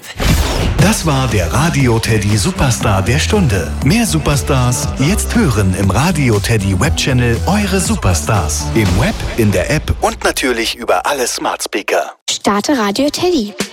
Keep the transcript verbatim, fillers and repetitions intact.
App. Das war der Radio Teddy Superstar der Stunde. Mehr Superstars jetzt hören im Radio Teddy Webchannel Eure Superstars. Im Web, in der App und natürlich über alle Smart Speaker. Starte Radio Teddy.